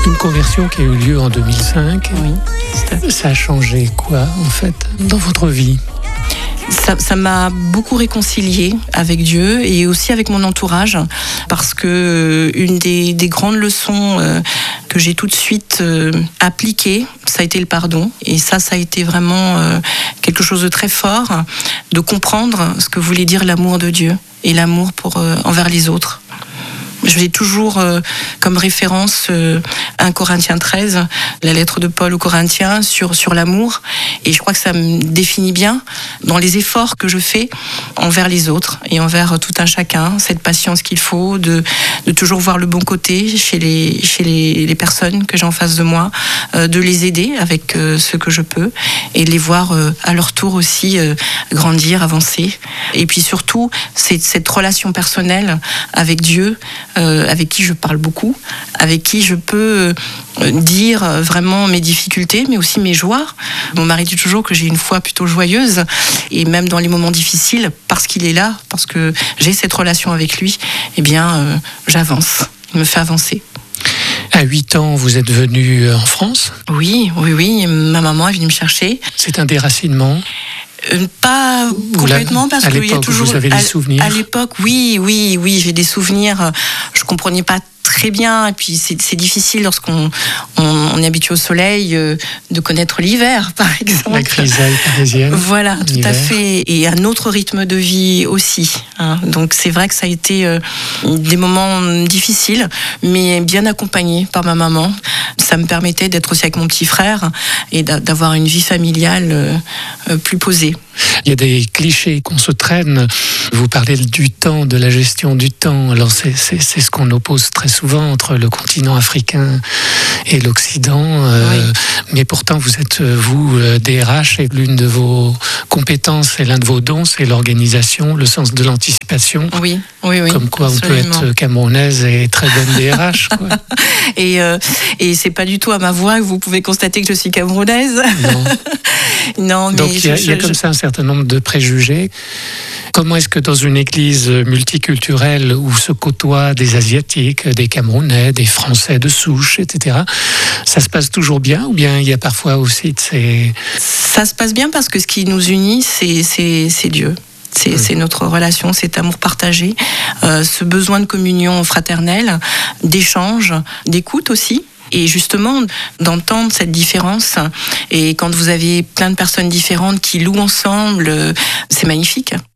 une conversion qui a eu lieu en 2005. Oui. Ça a changé quoi, en fait, dans votre vie ? Ça m'a beaucoup réconciliée avec Dieu et aussi avec mon entourage, parce que une des grandes leçons que j'ai tout de suite appliquées, ça a été le pardon. Et ça a été vraiment quelque chose de très fort, de comprendre ce que voulait dire l'amour de Dieu et l'amour envers les autres. Je vais toujours comme référence 1 Corinthiens 13, la lettre de Paul aux Corinthiens sur l'amour. Et je crois que ça me définit bien dans les efforts que je fais envers les autres et envers tout un chacun. Cette patience qu'il faut, de toujours voir le bon côté chez les personnes que j'ai en face de moi, de les aider avec ce que je peux et de les voir à leur tour aussi grandir, avancer. Et puis surtout, c'est cette relation personnelle avec Dieu, avec qui je parle beaucoup, avec qui je peux dire vraiment mes difficultés, mais aussi mes joies. Mon mari dit toujours que j'ai une foi plutôt joyeuse, et même dans les moments difficiles, parce qu'il est là, parce que j'ai cette relation avec lui, eh bien, j'avance, il me fait avancer. À 8 ans, vous êtes venu en France ? Oui, ma maman est venue me chercher. C'est un déracinement ? Pas complètement, parce qu'il y a toujours... Vous avez des souvenirs ? À l'époque, oui, j'ai des souvenirs. Je comprenais pas très bien, et puis c'est difficile lorsqu'on est habitué au soleil de connaître l'hiver, par exemple. La grisaille parisienne. Voilà, tout à fait. Et un autre rythme de vie aussi. Hein. Donc c'est vrai que ça a été des moments difficiles, mais bien accompagnés par ma maman. Ça me permettait d'être aussi avec mon petit frère et d'avoir une vie familiale plus posée. Il y a des clichés qu'on se traîne. Vous parlez du temps, de la gestion du temps. Alors c'est ce qu'on oppose très souvent entre le continent africain et l'Occident. Oui. Mais pourtant, vous êtes, DRH, et l'une de vos compétences et l'un de vos dons, c'est l'organisation, le sens de l'anticipation. Oui. Comme quoi, absolument. On peut être camerounaise et très bonne DRH, quoi. Et c'est pas du tout à ma voix que vous pouvez constater que je suis camerounaise. Non, mais donc il y a comme ça un certain nombre de préjugés. Comment est-ce que dans une église multiculturelle où se côtoient des Asiatiques, des Camerounais, des Français de souche, etc., ça se passe toujours bien, ou bien il y a parfois aussi de ces... Ça se passe bien parce que ce qui nous unit, c'est Dieu. C'est notre relation, cet amour partagé, ce besoin de communion fraternelle, d'échange, d'écoute aussi. Et justement, d'entendre cette différence, et quand vous avez plein de personnes différentes qui louent ensemble, c'est magnifique.